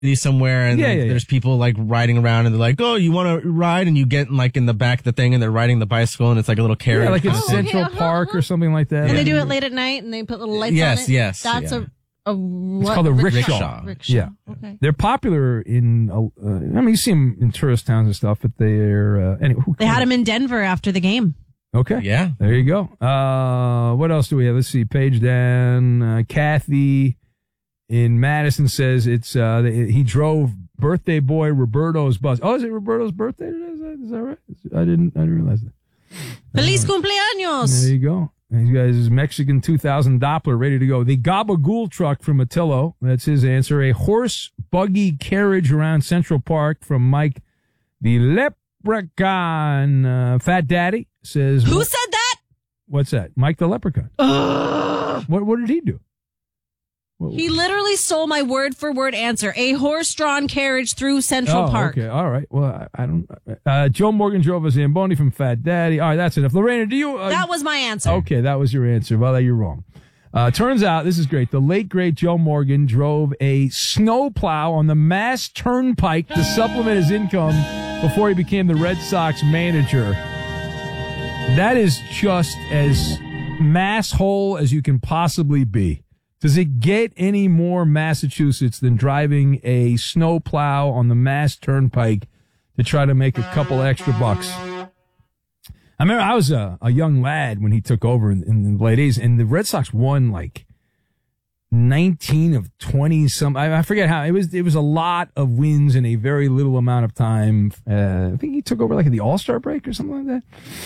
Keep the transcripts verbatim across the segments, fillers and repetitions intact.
somewhere and Yeah, like, yeah, yeah. there's people like riding around and they're like, oh, you want to ride? And you get like in the back of the thing and they're riding the bicycle and it's like a little carriage. Yeah, like in kind of thing. Central okay, uh-huh, Park uh-huh. or something like that. And they Yeah. do it late at night and they put little lights Yes, on it. yes, That's yeah. a, a what? It's called a rickshaw. Rickshaw. Rickshaw. Yeah. Okay. They're popular in, uh, I mean, you see them in tourist towns and stuff, but they're, uh, anyway. Who They had cares? him in Denver after the game. Okay. Yeah. There you go. Uh, what else do we have? Let's see. Page down. Uh, Kathy in Madison says it's, uh, he drove birthday boy Roberto's bus. Oh, is it Roberto's birthday today? Is that, is that right? I didn't, I didn't realize that. Feliz There cumpleaños. you go. You guys is Mexican two thousand Doppler ready to go. The Gabagool truck from Attillo. That's his answer. A horse buggy carriage around Central Park from Mike. The Leprechaun. Uh, Fat Daddy says. Who what- said that? What's that? Mike the Leprechaun. Ugh. What, what did he do? What- He literally stole my word for word answer. A horse-drawn carriage through Central oh, Park. okay. All right. Well, I, I don't. Uh, Joe Morgan drove a Zamboni from Fat Daddy. All right, that's enough. Lorena, do you? Uh, That was my answer. Okay, that was your answer. Well, you're wrong. Uh, turns out, this is great. The late, great Joe Morgan drove a snowplow on the Mass Turnpike to supplement his income before he became the Red Sox manager. That is just as masshole as you can possibly be. Does it get any more Massachusetts than driving a snowplow on the Mass Turnpike to try to make a couple extra bucks? I remember I was a, a young lad when he took over in, in the late eighties, and the Red Sox won like nineteen of twenty some. I, I forget how it was. It was a lot of wins in a very little amount of time. Uh, I think he took over like at the All Star break or something like that.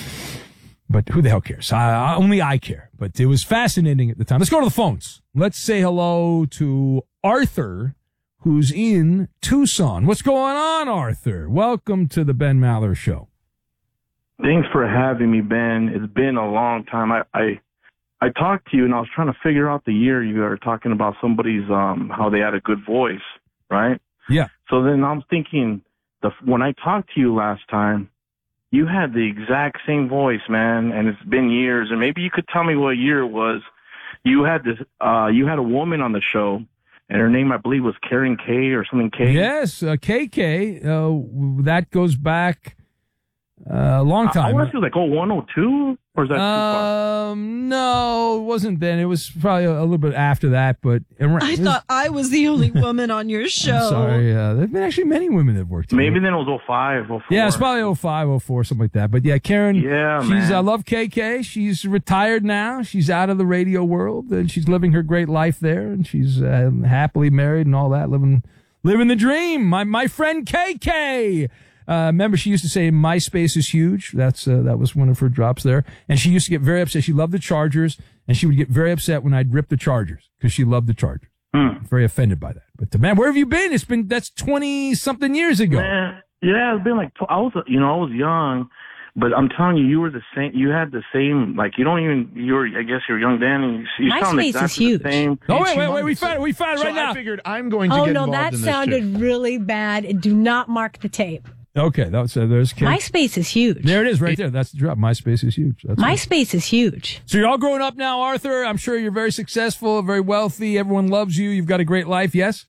But who the hell cares? I, I, only I care. But it was fascinating at the time. Let's go to the phones. Let's say hello to Arthur, who's in Tucson. What's going on, Arthur? Welcome to the Ben Maller Show. Thanks for having me, Ben. It's been a long time. I, I I talked to you, and I was trying to figure out the year you were talking about somebody's um how they had a good voice, right? Yeah. So then I'm thinking, the when I talked to you last time, you had the exact same voice, man, and it's been years. And maybe you could tell me what year it was. You had this. Uh, you had a woman on the show, and her name, I believe, was Karen K or something K. Yes, uh, K K. Uh, that goes back uh, a long I, I time. want to say like oh one oh two, or is that too far? Um, no, it wasn't then. It was probably a, a little bit after that, but I thought I was the only woman on your show. I'm sorry. Uh, there have been actually many women that have worked here. Maybe then it was oh five, oh four. Yeah, it's probably oh five, oh four, something like that. But yeah, Karen, Yeah, she's, man. I love K K. She's retired now. She's out of the radio world and she's living her great life there and she's uh, happily married and all that, living, living the dream. My, my friend K K. Uh, remember she used to say MySpace is huge. That's, uh, that was one of her drops there. And she used to get very upset. She loved the Chargers and she would get very upset when I'd rip the Chargers because she loved the Chargers. Hmm. Very offended by that. But uh, man, where have you been? It's been, that's twenty something years ago. Man, yeah, it's been like, tw- I was, you know, I was young, but I'm telling you, you were the same, you had the same, like, you don't even, you were, I guess you're young then, and you, you sound MySpace is exactly huge. the same. Oh, wait, wait, wait. We found it. We found it So right now. I figured I'm going to Oh, get no, involved that in this sounded too. really bad. Do not mark the tape. Okay, that was, uh, there's Kim. MySpace is huge. There it is right there. That's the drop. MySpace is huge. That's right. MySpace is huge. So you're all growing up now, Arthur. I'm sure you're very successful, very wealthy. Everyone loves you. You've got a great life. Yes?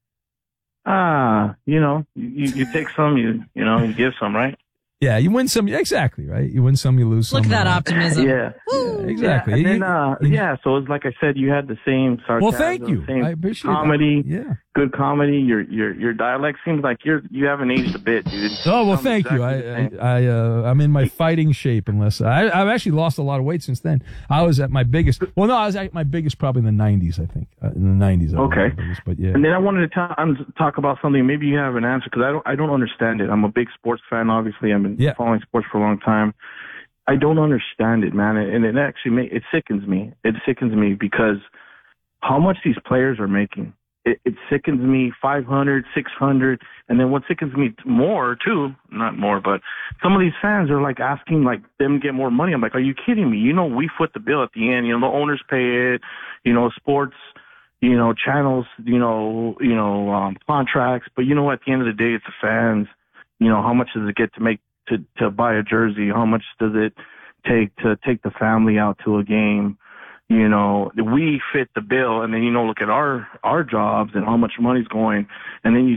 Ah, you know, you, you take some, you, you know, you give some, right? Yeah, you win some. Exactly, right? You win some, you lose some. Look at that Uh, optimism. Yeah. Yeah, exactly. Yeah, and You- then, uh, you- yeah, so it's like I said, you had the same sarcasm. Well, thank you. Same I appreciate comedy. that. Yeah. Good comedy. Your your your dialect seems like you're you haven't aged a bit, dude. Oh, well, Sounds thank you. exactly the I, same. I, I, uh, I'm in my fighting shape unless I, I've actually lost a lot of weight since then. I was at my biggest. Well, no, I was at my biggest probably in the nineties, I think. Uh, in the nineties. I was Okay. at my biggest, but yeah. And then I wanted to ta- um, talk about something. Maybe you have an answer because I don't. I don't understand it. I'm a big sports fan. Obviously, I've been Yeah. following sports for a long time. I don't understand it, man, and it actually ma- it sickens me. It sickens me because how much these players are making. It, it sickens me. five hundred, six hundred, and then what sickens me more too. Not more, but some of these fans are like asking like them to get more money. I'm like, are you kidding me? You know, we foot the bill at the end. You know, the owners pay it. You know, sports. You know, channels, you know, you know, um, contracts. But you know, at the end of the day, it's the fans. You know, how much does it get to make to to buy a jersey? How much does it take to take the family out to a game? you know, we fit the bill, and then, you know, look at our, our jobs and how much money's going, and then you